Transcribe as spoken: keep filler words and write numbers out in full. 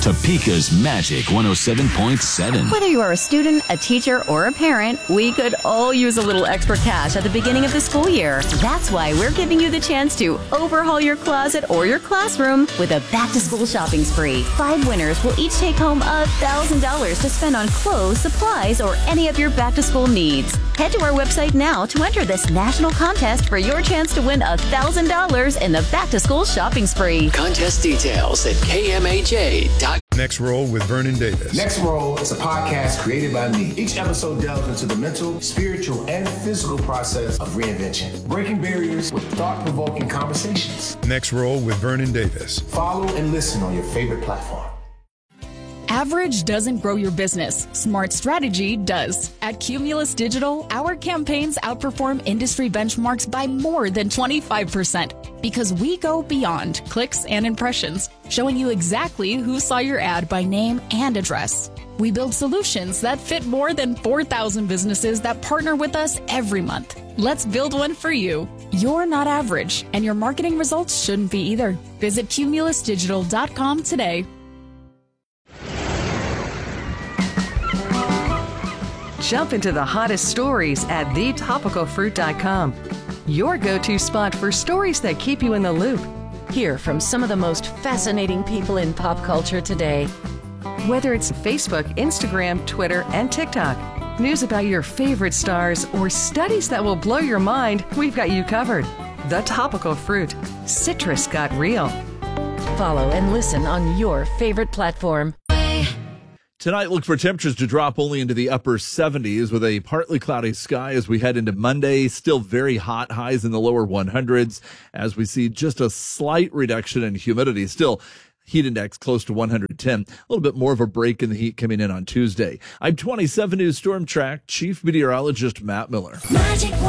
Topeka's Magic one oh seven point seven. Whether you are a student, a teacher, or a parent, we could all use a little extra cash at the beginning of the school year. That's why we're giving you the chance to overhaul your closet or your classroom with a back-to-school shopping spree. Five winners will each take home one thousand dollars to spend on clothes, supplies, or any of your back-to-school needs. Head to our website now to enter this national contest for your chance to win one thousand dollars in the back-to-school shopping spree. Contest details at K M A J dot com. Next Roll with Vernon Davis. Next Roll is a podcast created by me. Each episode delves into the mental, spiritual, and physical process of reinvention, breaking barriers with thought-provoking conversations. Next Roll with Vernon Davis. Follow and listen on your favorite platform. Average doesn't grow your business. Smart strategy does. At Cumulus Digital, our campaigns outperform industry benchmarks by more than twenty-five percent because we go beyond clicks and impressions, showing you exactly who saw your ad by name and address. We build solutions that fit more than four thousand businesses that partner with us every month. Let's build one for you. You're not average, and your marketing results shouldn't be either. Visit cumulus digital dot com today. Jump into the hottest stories at the topical fruit dot com. Your go-to spot for stories that keep you in the loop. Hear from some of the most fascinating people in pop culture today. Whether it's Facebook, Instagram, Twitter, and TikTok, news about your favorite stars, or studies that will blow your mind, we've got you covered. The Topical Fruit. Citrus got real. Follow and listen on your favorite platform. Tonight, look for temperatures to drop only into the upper seventies with a partly cloudy sky as we head into Monday. Still very hot, highs in the lower hundreds as we see just a slight reduction in humidity. Still, heat index close to one hundred ten. A little bit more of a break in the heat coming in on Tuesday. I'm twenty-seven News Storm Track Chief Meteorologist Matt Miller. Magic